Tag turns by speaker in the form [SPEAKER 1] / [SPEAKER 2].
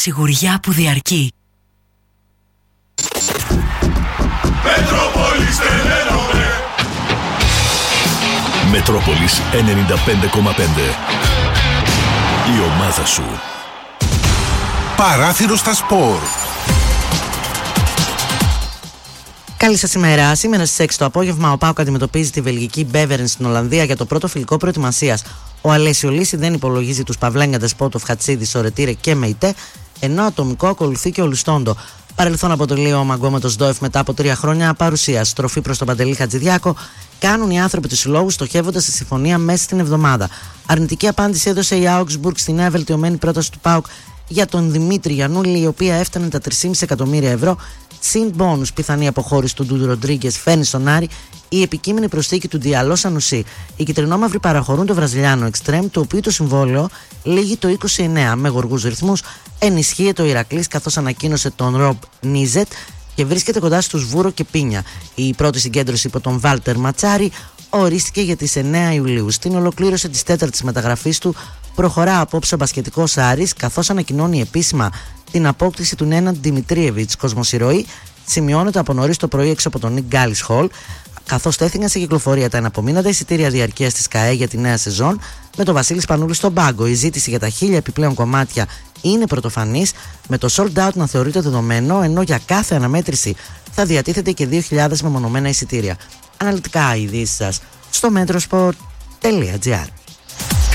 [SPEAKER 1] Σιγουριά που διαρκεί.
[SPEAKER 2] Μετρόπολης τελένομαι.
[SPEAKER 3] Μετρόπολης 95,5. Η ομάδα σου.
[SPEAKER 4] Παράθυρο στα σπορ.
[SPEAKER 5] Καλή σας ημέρα. Σήμερα στις 6 το απόγευμα ο ΠΑΟΚ αντιμετωπίζει τη βελγική Μπέβερεν στην Ολλανδία για το πρώτο φιλικό προετοιμασίας. Ο Αλέσιο Λύση δεν υπολογίζει τους Παυλέγκαντες Πότοφ, Χατσίδη, Σορετήρε και Μεϊτέ, ενώ ατομικό ακολουθεί και ο Λουστόντο. Παρελθόν αποτελεί ο Μαγκόμετος Ντόεφ μετά από 3 χρόνια απαρουσίας. Στροφή προς τον Παντελή Χατζηδιάκο κάνουν οι άνθρωποι του συλλόγου στοχεύοντας στη συμφωνία μέσα στην εβδομάδα. Αρνητική απάντηση έδωσε η Augsburg στη νέα βελτιωμένη πρόταση του ΠΑΟΚ για τον Δημήτρη Γιαννούλη, η οποία έφτανε τα 3,5 εκατομμύρια ευρώ. Συν μπόνους, πιθανή αποχώρηση του Ντούντου Ροντρίγκες φέρνει στον Άρη η επικείμενη προσθήκη του Διαλό Σανουσί. Οι κυτρινόμαυροι παραχωρούν το βραζιλιάνο εξτρέμ, το οποίο το συμβόλαιο λήγει το 29. Με γοργούς ρυθμούς ενισχύεται ο Ηρακλής, καθώς ανακοίνωσε τον Ρομπ Νίζετ και βρίσκεται κοντά στους Βούρο και Πίνια. Η πρώτη συγκέντρωση υπό τον Βάλτερ Ματσάρη ορίστηκε για τις 9 Ιουλίου. Στην ολοκλήρωση της 4ης μεταγραφής του προχωρά απόψε ο μπασκετικός Άρης, καθώς ανακοινώνει επίσημα την απόκτηση του Νέναν Δημητρίεβιτς. Κοσμοσυρωή σημειώνεται από νωρίς το πρωί έξω από τον Νικ Γκάλις Χολ, καθώς τέθηκαν σε κυκλοφορία τα εναπομείναντα εισιτήρια διαρκείας της ΚΑΕ για τη νέα σεζόν, με τον Βασίλη Σπανούλη στον πάγκο. Η ζήτηση για τα 1000 επιπλέον κομμάτια είναι πρωτοφανής, με το sold out να θεωρείται δεδομένο, ενώ για κάθε αναμέτρηση θα διατίθεται και 2.000 μεμονωμένα εισιτήρια. Αναλυτικά οι ειδήσεις σας στο metrosport.gr.